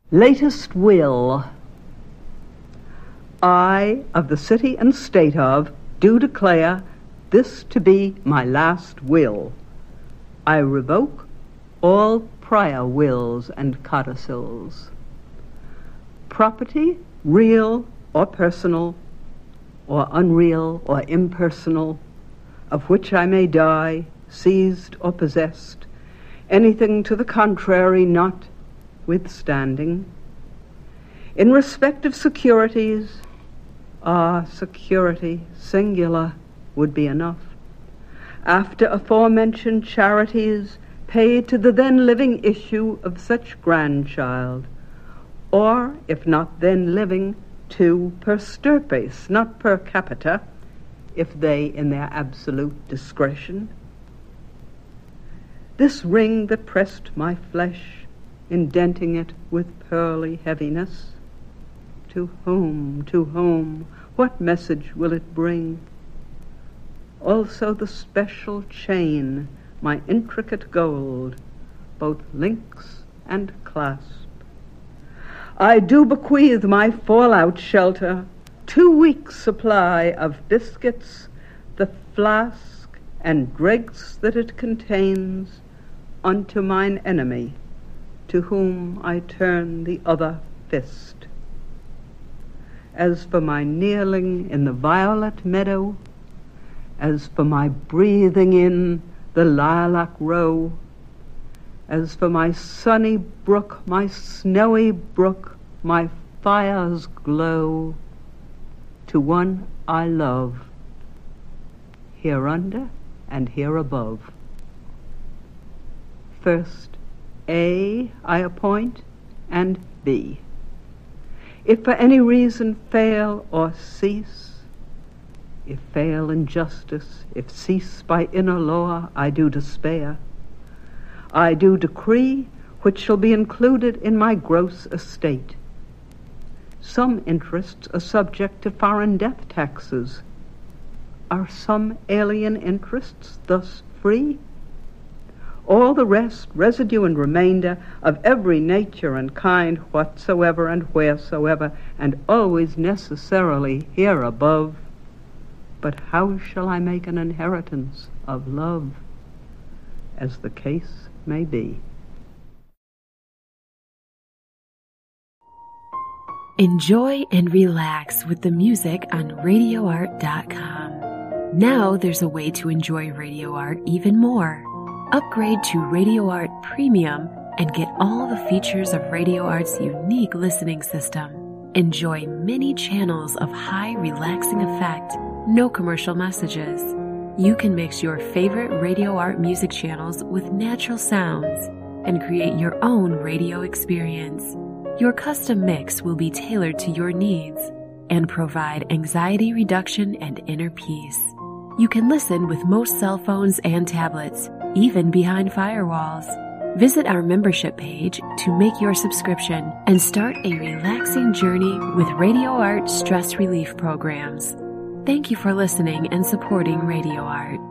Latest will. I, of the city and state of, do declare this to be my last will. I revoke all prior wills and codicils. Property, real or personal, or unreal or impersonal, of which I may die, seized or possessed, anything to the contrary not withstanding. In respect of securities, security, singular, would be enough. After aforementioned charities paid to the then living issue of such grandchild, or, if not then living, to per stirpes, not per capita, if they in their absolute discretion. This ring that pressed my flesh, indenting it with pearly heaviness, to whom, what message will it bring? Also the special chain, my intricate gold, both links and clasp. I do bequeath my fallout shelter, 2 weeks' supply of biscuits, the flask and dregs that it contains, unto mine enemy, to whom I turn the other fist. As for my kneeling in the violet meadow, as for my breathing in the lilac row, as for my sunny brook, my snowy brook, my fire's glow, to one I love, hereunder and here above. First A I appoint, and B. If for any reason fail or cease, if fail in justice, if cease by inner law, I do despair. I do decree which shall be included in my gross estate. Some interests are subject to foreign death taxes. Are some alien interests thus free? All the rest, residue and remainder, of every nature and kind, whatsoever and wheresoever, and always necessarily here above. But how shall I make an inheritance of love, as the case may be? Enjoy and relax with the music on RadioArt.com. Now there's a way to enjoy Radio Art even more. Upgrade to Radio Art Premium and get all the features of Radio Art's unique listening system. Enjoy many channels of high relaxing effect, no commercial messages. You can mix your favorite Radio Art music channels with natural sounds and create your own radio experience. Your custom mix will be tailored to your needs and provide anxiety reduction and inner peace. You can listen with most cell phones and tablets, even behind firewalls. Visit our membership page to make your subscription and start a relaxing journey with Radio Art stress relief programs. Thank you for listening and supporting Radio Art.